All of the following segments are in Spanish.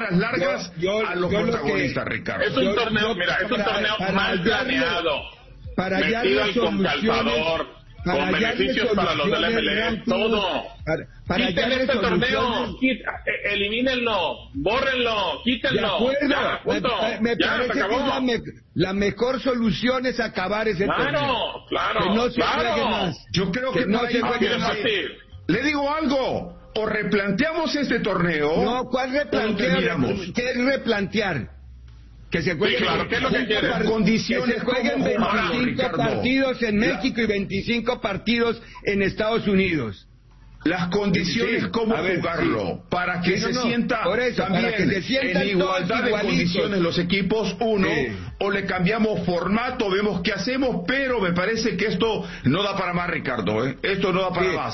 las largas a los protagonistas, Ricardo. Es un torneo, es un torneo mal planeado. Para hallarle soluciones, con beneficios para los del MLS, todo. Quiten este torneo, elimínenlo, bórrenlo, quítenlo. De acuerdo, me parece que la mejor solución es acabar ese torneo. Claro, que no se juegue más. Yo creo que no se juegue más. Le digo algo, o replanteamos este torneo. No, ¿cuál replantear? ¿Qué es replantear? Que se jueguen, ¿qué es lo que quieren? Condiciones, que se jueguen 25 partidos en México y 25 partidos en Estados Unidos. Las condiciones, cómo jugarlo, para que se sienta también en igualdad de condiciones los equipos, o le cambiamos formato, vemos qué hacemos, pero me parece que esto no da para más, Ricardo, Esto no da para más.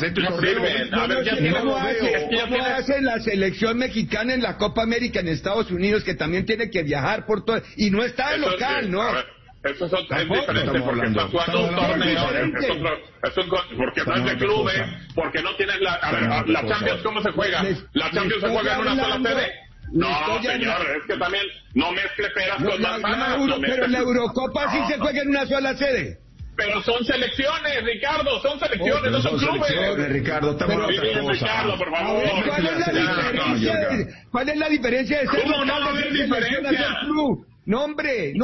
¿Cómo hace la selección mexicana en la Copa América en Estados Unidos, que también tiene que viajar por todo, y no está de local, ¿no? Eso es diferente, porque estás jugando un torneo, porque estás de clubes, porque no tienes la Champions. ¿Cómo se juega? ¿La Champions se juega en una sola sede? No, señor, es que también no mezcle peras con manzanas. Pero la Eurocopa sí se juega en una sola sede. Pero son selecciones, Ricardo, son selecciones, no son clubes. Ricardo, estamos hablando de Ricardo, por favor. ¿Cuál es la diferencia de ser ¿Cómo no va a haber diferencia? No, hombre,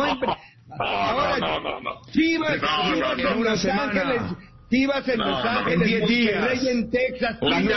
No. Chivas en Los Ángeles, Chivas en Los Ángeles, 10 días, Monterrey en Texas,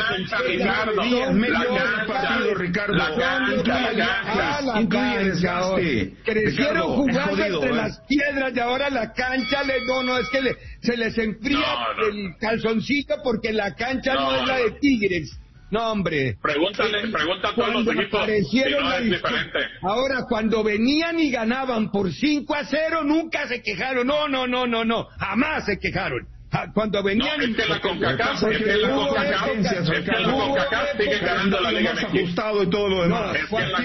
crecieron jugando entre las piedras y ahora la cancha es que se les enfría el calzoncito porque la cancha no es la de Tigres. No, hombre. Pregunta a todos los equipos si no es diferente. Ahora, cuando venían y ganaban por 5-0, nunca se quejaron. No. Jamás se quejaron. Cuando venían... Es que la CONCACAF sigue ganando la Liga MX. Ajustado y todo lo demás.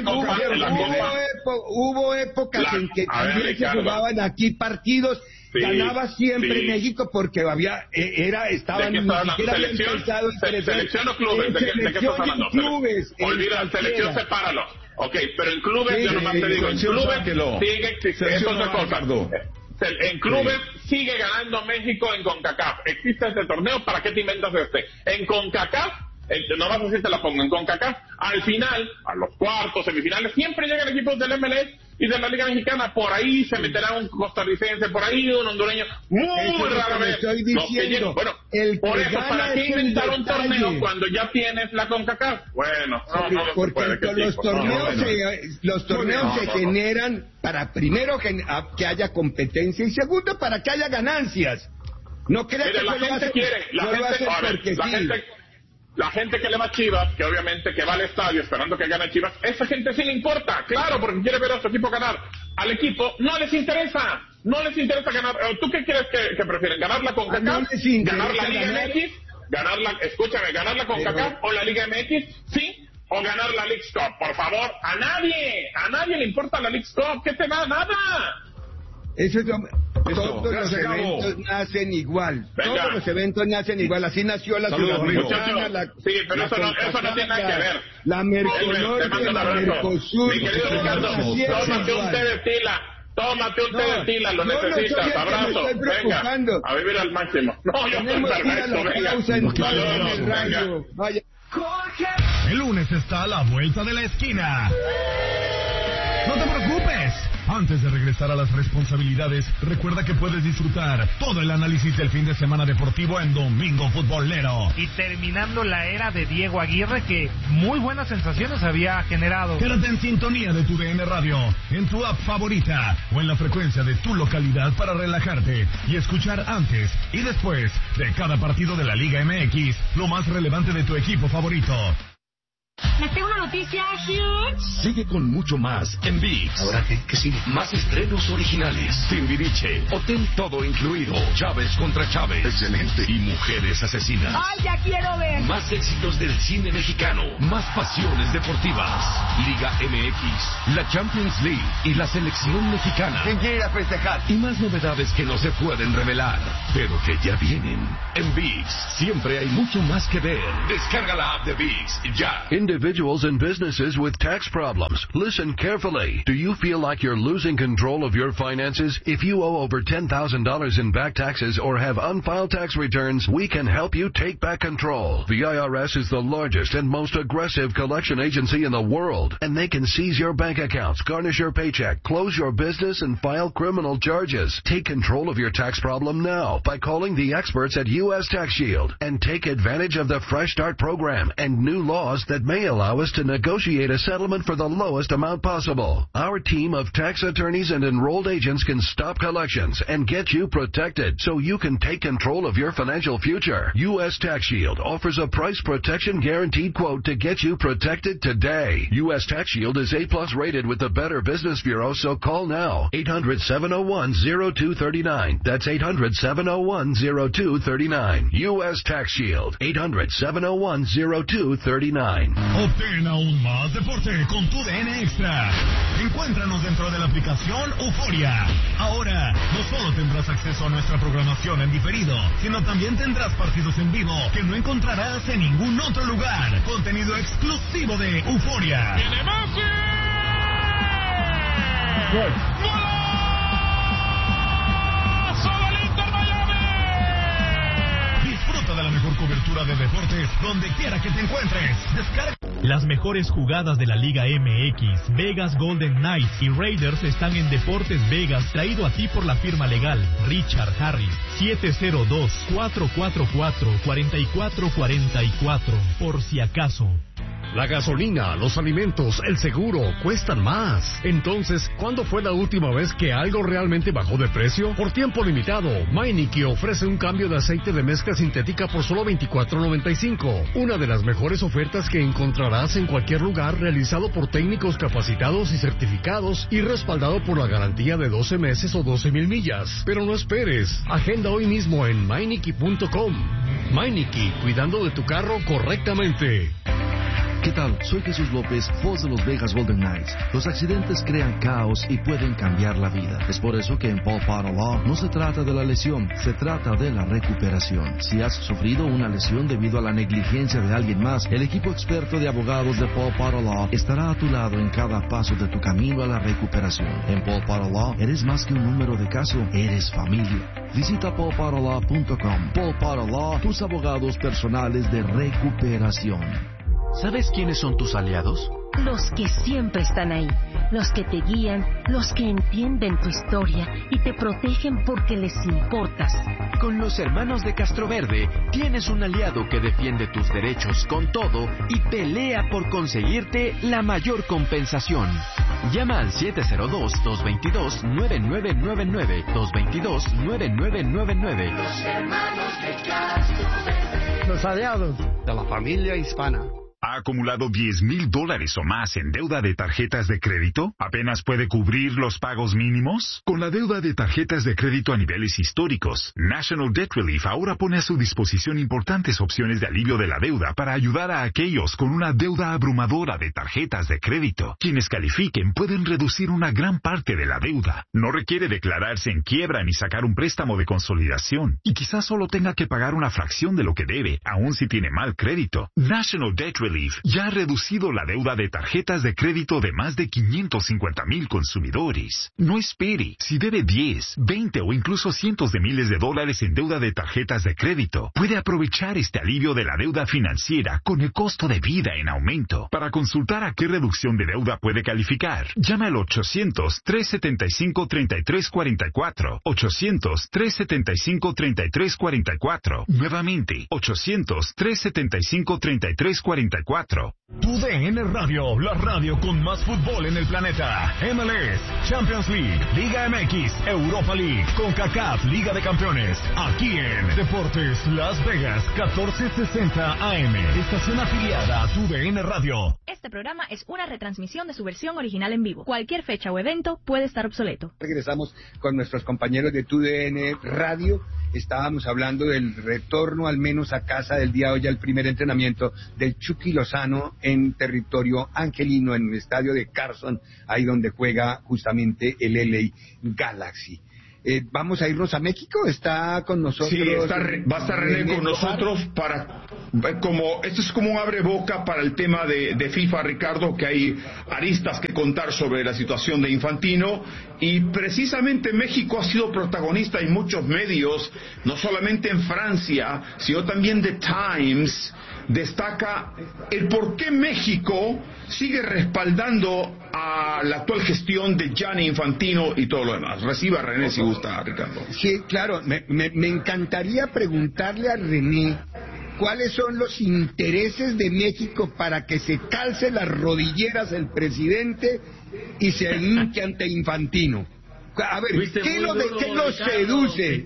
Hubo épocas en que también se jugaban aquí partidos. Ganaba siempre México porque estaban ni siquiera bien pensados. ¿Selección o clubes? ¿De qué estás hablando? Olvida, selección, sepáralo. Ok, pero en clubes, yo nomás te digo, en clubes sigue existiendo otra cosa. En clubes sigue ganando México en CONCACAF. Existe este torneo, ¿para qué te inventas este? En CONCACAF, no vas a decir te la pongo, en CONCACAF, al final, a los cuartos, semifinales, siempre llegan equipos del MLS y de la Liga Mexicana. Por ahí se meterá un costarricense, por ahí un hondureño, muy rara vez. Estoy diciendo, por eso, ¿para qué inventar un torneo cuando ya tienes la CONCACAF? Bueno, porque los torneos se generan para, primero, que haya competencia, y segundo, para que haya ganancias. No creas que la gente quiere, la gente que le va a Chivas, que obviamente que va al estadio esperando que gane Chivas, esa gente sí le importa, claro, porque quiere ver a su equipo ganar. Al equipo no les interesa ganar. ¿Tú qué quieres que prefieren? ¿Ganar la CONCACAF? ¿Ganar la Liga MX? ¿Ganar la CONCACAF o la Liga MX? ¿Sí? ¿O ganar la Leagues Cup? Por favor, a nadie le importa la Leagues Cup. ¿Qué te da? Nada. Todos los eventos nacen igual. Todos los eventos nacen igual. Así nació la Ciudad Mexicana. Sí, pero eso no tiene nada que ver. La Merconorte, la Mercosur. Mi querido Ricardo, tómate un té de tila. Tómate un té de tila, lo necesitas. Abrazo. Venga, a vivir al máximo. No, yo estoy perfecto. Venga. El lunes está a la vuelta de la esquina. No te preocupes. Antes de regresar a las responsabilidades, recuerda que puedes disfrutar todo el análisis del fin de semana deportivo en Domingo Futbolero. Y terminando la era de Diego Aguirre, que muy buenas sensaciones había generado. Quédate en sintonía de tu DN Radio, en tu app favorita o en la frecuencia de tu localidad para relajarte y escuchar antes y después de cada partido de la Liga MX lo más relevante de tu equipo favorito. Les tengo una noticia huge. Sigue con mucho más en ViX. ¿Ahora qué? ¿Qué sigue? Más estrenos originales. Timbiriche, Hotel Todo Incluido, Chávez contra Chávez. Excelente. Y Mujeres Asesinas. ¡Ay, ya quiero ver! Más éxitos del cine mexicano. Más pasiones deportivas. Liga MX, la Champions League y la selección mexicana. ¿Quién quiere ir a festejar? Y más novedades que no se pueden revelar, pero que ya vienen. En ViX siempre hay mucho más que ver. Descarga la app de ViX ya. En individuals and businesses with tax problems. Listen carefully. Do you feel like you're losing control of your finances? If you owe over $10,000 in back taxes or have unfiled tax returns, we can help you take back control. The IRS is the largest and most aggressive collection agency in the world, and they can seize your bank accounts, garnish your paycheck, close your business, and file criminal charges. Take control of your tax problem now by calling the experts at U.S. Tax Shield and take advantage of the Fresh Start program and new laws that may allow us to negotiate a settlement for the lowest amount possible. Our team of tax attorneys and enrolled agents can stop collections and get you protected so you can take control of your financial future. U.S. Tax Shield offers a price protection guaranteed quote to get you protected today. U.S. Tax Shield is A+ rated with the Better Business Bureau, so call now. 800-701-0239. That's 800-701-0239. U.S. Tax Shield. 800-701-0239. Obtén aún más deporte con tu DN Extra. Encuéntranos dentro de la aplicación Euforia. Ahora, no solo tendrás acceso a nuestra programación en diferido, sino también tendrás partidos en vivo que no encontrarás en ningún otro lugar. Contenido exclusivo de Euforia. ¡Viene Messi! ¡Gol! Disfruta de la mejor cobertura de deportes donde quiera que te encuentres. Descarga. Las mejores jugadas de la Liga MX, Vegas Golden Knights y Raiders están en Deportes Vegas, traído a ti por la firma legal Richard Harris. 702-444-4444, por si acaso. La gasolina, los alimentos, el seguro cuestan más. Entonces, ¿cuándo fue la última vez que algo realmente bajó de precio? Por tiempo limitado, Meineke ofrece un cambio de aceite de mezcla sintética por solo $24.95. Una de las mejores ofertas que encontrarás en cualquier lugar, realizado por técnicos capacitados y certificados y respaldado por la garantía de 12 meses o 12,000 millas. Pero no esperes, agenda hoy mismo en Meineke.com. Meineke, cuidando de tu carro correctamente. ¿Qué tal? Soy Jesús López, voz de los Vegas Golden Knights. Los accidentes crean caos y pueden cambiar la vida. Es por eso que en Paul Potter Law no se trata de la lesión, se trata de la recuperación. Si has sufrido una lesión debido a la negligencia de alguien más, el equipo experto de abogados de Paul Potter Law estará a tu lado en cada paso de tu camino a la recuperación. En Paul Potter Law eres más que un número de caso, eres familia. Visita paulpotterlaw.com. Paul Potter Law, tus abogados personales de recuperación. ¿Sabes quiénes son tus aliados? Los que siempre están ahí, los que te guían, los que entienden tu historia y te protegen porque les importas. Con los hermanos de Castroverde tienes un aliado que defiende tus derechos con todo y pelea por conseguirte la mayor compensación. Llama al 702-222-9999, 222-9999. Los hermanos de Castroverde. Los aliados de la familia hispana. ¿Ha acumulado $10,000 o más en deuda de tarjetas de crédito? ¿Apenas puede cubrir los pagos mínimos? Con la deuda de tarjetas de crédito a niveles históricos, National Debt Relief ahora pone a su disposición importantes opciones de alivio de la deuda para ayudar a aquellos con una deuda abrumadora de tarjetas de crédito. Quienes califiquen pueden reducir una gran parte de la deuda. No requiere declararse en quiebra ni sacar un préstamo de consolidación. Y quizás solo tenga que pagar una fracción de lo que debe, aun si tiene mal crédito. National Debt Relief ya ha reducido la deuda de tarjetas de crédito de más de 550,000 consumidores. No espere. Si debe 10, 20 o incluso cientos de miles de dólares en deuda de tarjetas de crédito, puede aprovechar este alivio de la deuda financiera con el costo de vida en aumento. Para consultar a qué reducción de deuda puede calificar, llame al 800-375-3344. 800-375-3344. Nuevamente, 800-375-3344. Tu DN Radio, la radio con más fútbol en el planeta. MLS, Champions League, Liga MX, Europa League, CONCACAF, Liga de Campeones. Aquí en Deportes Las Vegas, 1460 AM. Estación afiliada a Tu DN Radio. Este programa es una retransmisión de su versión original en vivo. Cualquier fecha o evento puede estar obsoleto. Regresamos con nuestros compañeros de Tu DN Radio. Estábamos hablando del retorno al menos a casa del día de hoy al primer entrenamiento del Chucky Lozano en territorio angelino, en el estadio de Carson, ahí donde juega justamente el LA Galaxy. Vamos a irnos a México, está con nosotros. Sí, va a estar René con nosotros para esto es como un abreboca para el tema de FIFA, Ricardo, que hay aristas que contar sobre la situación de Infantino, y precisamente México ha sido protagonista en muchos medios, no solamente en Francia, sino también The Times destaca el por qué México sigue respaldando a la actual gestión de Gianni Infantino y todo lo demás. Reciba a René si gusta, Ricardo. Sí, claro, me encantaría preguntarle a René cuáles son los intereses de México para que se calce las rodilleras el presidente y se hinque ante Infantino. A ver, ¿qué lo seduce?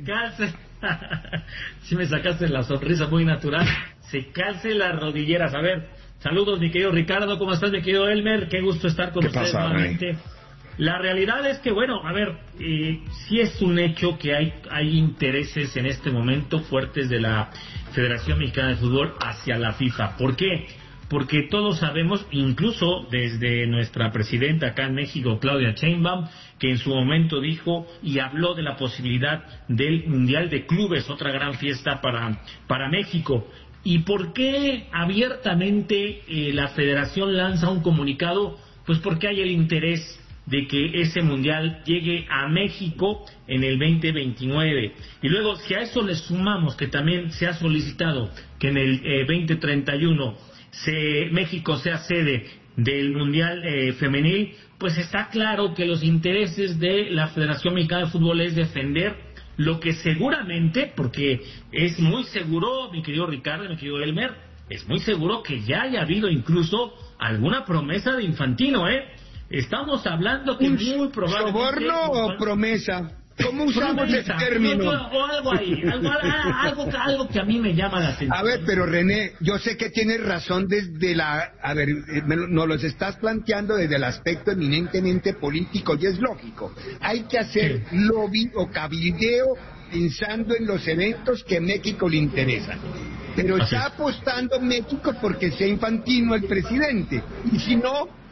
Si me sacaste la sonrisa muy natural. Se calce las rodilleras. A ver, saludos mi querido Ricardo, ¿cómo estás mi querido Elmer? Qué gusto estar con ustedes nuevamente. La realidad es que, bueno, a ver, sí es un hecho que hay intereses en este momento fuertes de la Federación Mexicana de Fútbol hacia la FIFA. ¿Por qué? Porque todos sabemos, incluso desde nuestra presidenta acá en México, Claudia Sheinbaum, que en su momento dijo y habló de la posibilidad del Mundial de Clubes, otra gran fiesta para México. ¿Y por qué abiertamente la Federación lanza un comunicado? Pues porque hay el interés de que ese Mundial llegue a México en el 2029. Y luego, si a eso le sumamos que también se ha solicitado que en el 2031 México sea sede del Mundial Femenil, pues está claro que los intereses de la Federación Mexicana de Fútbol es defender lo que seguramente, porque es muy seguro, mi querido Ricardo, mi querido Elmer, es muy seguro que ya haya habido incluso alguna promesa de Infantino, Estamos hablando que muy probablemente... ¿Soborno o promesa? ¿Cómo usamos ese término? O algo ahí, algo que a mí me llama la atención. A ver, pero René, yo sé que tienes razón desde a ver, nos los estás planteando desde el aspecto eminentemente político y es lógico. Hay que hacer lobby o cabildeo pensando en los eventos que a México le interesan. Pero está apostando México porque sea Infantino el presidente. Y si no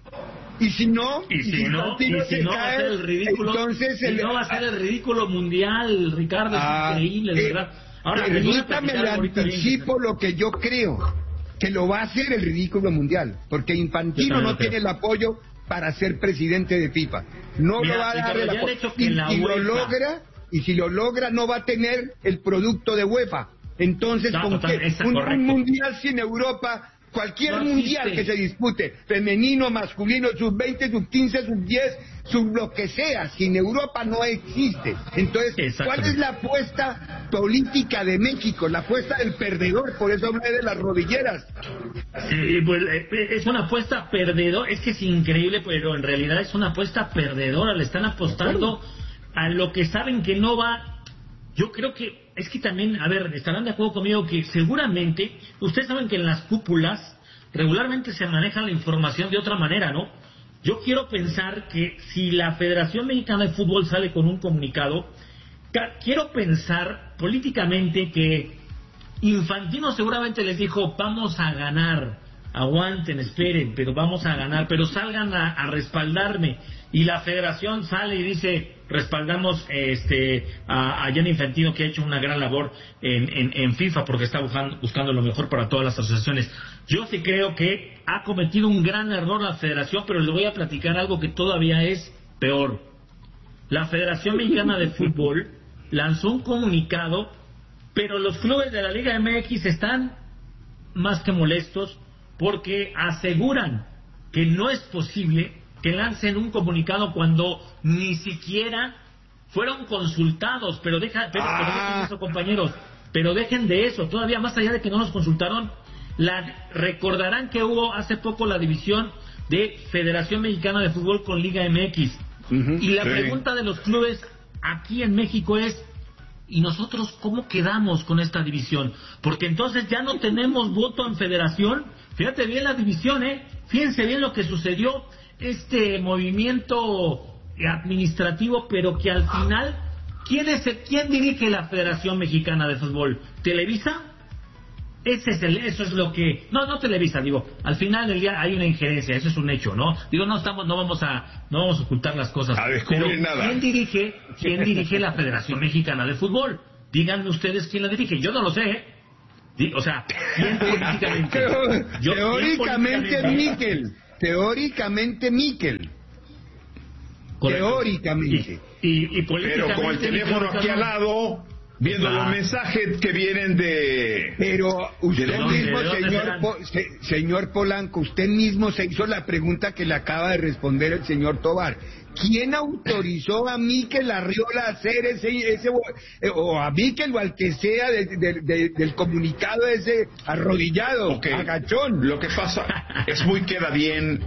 va a ser el ridículo, entonces va a ser el ridículo mundial, Ricardo, es increíble, de verdad. Ahora, permítame le anticipo lo que yo creo, que lo va a hacer el ridículo mundial, porque Infantino no tiene el apoyo para ser presidente de FIFA. No lo va a dar el apoyo. Y si lo logra, no va a tener el producto de UEFA. Entonces, un mundial sin Europa... Cualquier mundial que se dispute, femenino, masculino, sub-20, sub-15, sub-10, sub lo que sea, sin Europa no existe. Entonces, ¿cuál es la apuesta política de México? La apuesta del perdedor, por eso hablé de las rodilleras. Sí, pues es una apuesta perdedora, es que es increíble, pero en realidad es una apuesta perdedora, le están apostando a lo que saben que no va. Yo creo que es que también, a ver, estarán de acuerdo conmigo que seguramente, ustedes saben que en las cúpulas regularmente se maneja la información de otra manera, ¿no? Yo quiero pensar que si la Federación Mexicana de Fútbol sale con un comunicado, quiero pensar políticamente que Infantino seguramente les dijo, vamos a ganar, aguanten, esperen, pero vamos a ganar, pero salgan a respaldarme. Y la Federación sale y dice, respaldamos a Gianni Infantino, que ha hecho una gran labor en FIFA porque está buscando lo mejor para todas las asociaciones. Yo sí creo que ha cometido un gran error la Federación, pero les voy a platicar algo que todavía es peor. La Federación Mexicana de Fútbol lanzó un comunicado, pero los clubes de la Liga MX están más que molestos porque aseguran que no es posible que lancen un comunicado cuando ni siquiera fueron consultados, pero dejen eso, compañeros, pero dejen de eso, todavía más allá de que no nos consultaron, recordarán que hubo hace poco la división de Federación Mexicana de Fútbol con Liga MX, y la pregunta de los clubes aquí en México es, ¿y nosotros cómo quedamos con esta división? Porque entonces ya no tenemos voto en federación. Fíjate bien la división, fíjense bien lo que sucedió, este movimiento administrativo, pero que al final, ¿quién dirige la Federación Mexicana de Fútbol? ¿Televisa? Eso es lo que... No Televisa, digo, al final del día hay una injerencia, eso es un hecho, ¿no? Digo, no vamos a ocultar las cosas. A descubrir nada. ¿Quién dirige la Federación Mexicana de Fútbol? Díganme ustedes quién la dirige, yo no lo sé, O sea, bien políticamente. Teóricamente Miquel. Teóricamente. Y políticamente. Pero con el teléfono aquí al lado, viendo los mensajes que vienen de... Pero usted mismo, señor Polanco, usted mismo se hizo la pregunta que le acaba de responder el señor Tobar. ¿Quién autorizó a Miquel Arriola a hacer ese o a Miquel o al que sea del comunicado ese arrodillado, agachón? Lo que pasa es muy queda bien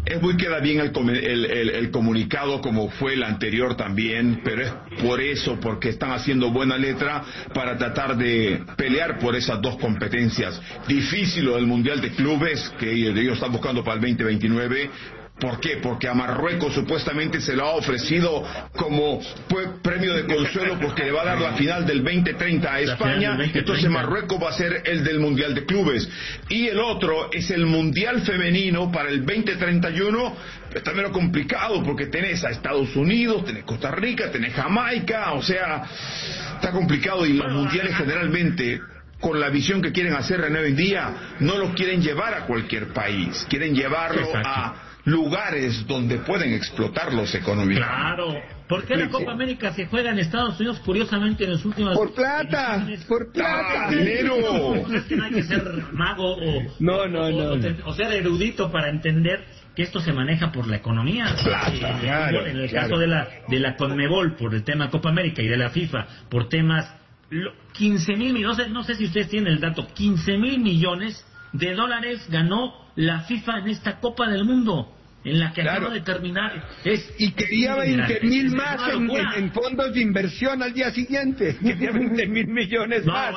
el comunicado como fue el anterior también, pero es por eso, porque están haciendo buena letra para tratar de pelear por esas dos competencias. Difícil lo del Mundial de Clubes que ellos están buscando para el 2029. ¿Por qué? Porque a Marruecos supuestamente se lo ha ofrecido como premio de consuelo porque le va a dar la final del 2030 a España, entonces Marruecos va a ser el del Mundial de Clubes. Y el otro es el Mundial Femenino para el 2031, está menos complicado porque tenés a Estados Unidos, tenés Costa Rica, tenés Jamaica, o sea, está complicado y los mundiales generalmente... Con la visión que quieren hacer René hoy en día, no lo quieren llevar a cualquier país, quieren llevarlo a lugares donde pueden explotarlos económicamente. Claro, ¿por qué la Copa América se juega en Estados Unidos curiosamente en las últimas... Por plata, dinero. Es que no hay que ser mago o ser erudito para entender que esto se maneja por la economía. Claro, en el caso de la CONMEBOL, por el tema Copa América, y de la FIFA, por temas... 15,000 millones, no sé si ustedes tienen el dato, 15,000 millones de dólares ganó la FIFA en esta Copa del Mundo, en la que acaba de terminar. Y quería 20,000 más en fondos de inversión al día siguiente. Quería 20,000 millones más.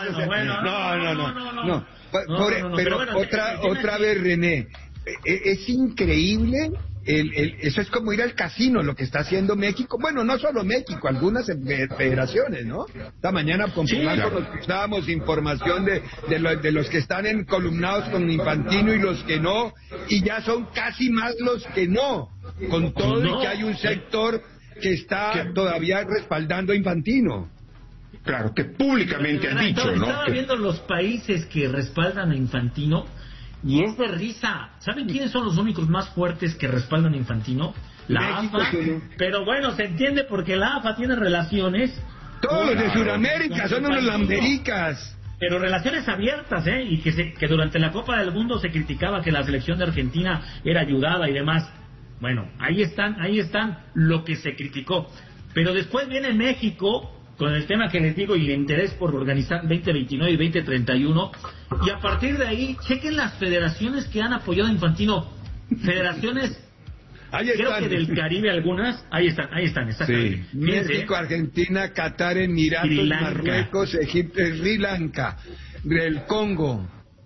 No. Pero otra vez, René, es increíble. Eso es como ir al casino, lo que está haciendo México. Bueno, no solo México, algunas federaciones, ¿no? Esta mañana con Polanco nos estábamos información de los que están columnados con Infantino y los que no, y ya son casi más los que no, con todo y que hay un sector que está todavía respaldando a Infantino. Claro, que públicamente han dicho, ¿no? Estaba viendo los países que respaldan a Infantino y es de risa. ¿Saben quiénes son los únicos más fuertes que respaldan a Infantino? La AFA. Pero bueno, se entiende porque la AFA tiene relaciones. Todos los de Sudamérica son unos lambericas. Pero relaciones abiertas, y que durante la Copa del Mundo se criticaba que la selección de Argentina era ayudada y demás. Bueno, ahí están lo que se criticó. Pero después viene México con el tema que les digo y el interés por organizar 2029 y 2031, y a partir de ahí chequen las federaciones que han apoyado a Infantino, federaciones creo que del Caribe algunas, ahí están exactamente. Sí. México, Argentina, Qatar, Emiratos, Marruecos, Egipto, Sri Lanka, el Congo,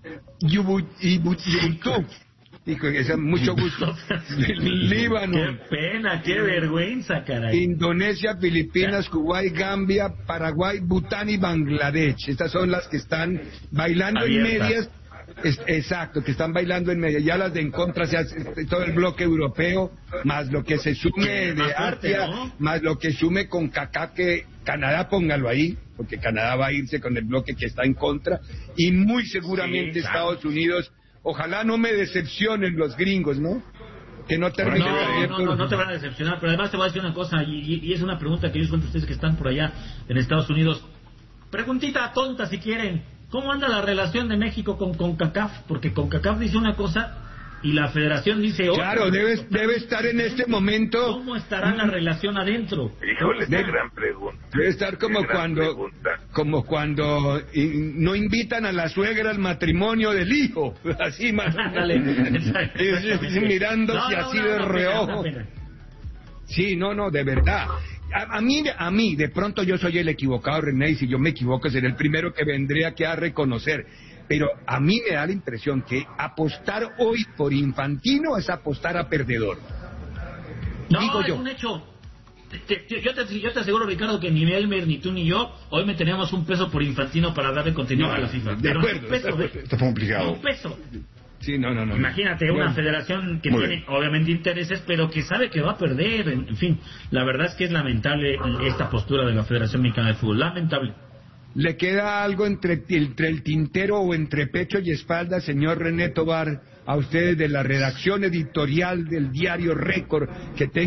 Ubuntu. Mucho gusto. Líbano. Qué pena, qué vergüenza, caray. Indonesia, Filipinas, Kuwait, Gambia, Paraguay, Bután y Bangladesh. Estas son las que están bailando abiertas en medias. Exacto, que están bailando en media. Ya las de en contra, se hace todo el bloque europeo, más lo que se sume de Asia, ¿no? Más lo que sume con CACAF, que Canadá, póngalo ahí, porque Canadá va a irse con el bloque que está en contra, y muy seguramente Estados Unidos. Ojalá no me decepcionen los gringos, ¿no? Que no terminen. No te van a decepcionar, pero además te voy a decir una cosa, y es una pregunta que yo les cuento a ustedes que están por allá en Estados Unidos. Preguntita tonta si quieren. ¿Cómo anda la relación de México con CONCACAF? Porque CONCACAF dice una cosa y la federación dice otra. Claro, debe estar en este momento. ¿Cómo estará la relación adentro? Híjole, qué gran pregunta. Debe estar como cuando no invitan a la suegra al matrimonio del hijo, así más. Mirándose así de reojo. Sí, de verdad. A mí, de pronto yo soy el equivocado, René, y si yo me equivoco seré el primero que vendría aquí a reconocer. Pero a mí me da la impresión que apostar hoy por Infantino es apostar a perdedor. No, es un hecho. Yo te aseguro, Ricardo, que ni Elmer, ni tú, ni yo hoy me tenemos un peso por Infantino para darle contenido a la FIFA. De acuerdo, está complicado. Un peso. Sí, no. Imagínate una federación que tiene obviamente intereses, pero que sabe que va a perder. En fin, la verdad es que es lamentable esta postura de la Federación Mexicana de Fútbol. Lamentable. ¿Le queda algo entre el tintero o entre pecho y espalda, señor René Tobar, a ustedes de la redacción editorial del diario Récord, que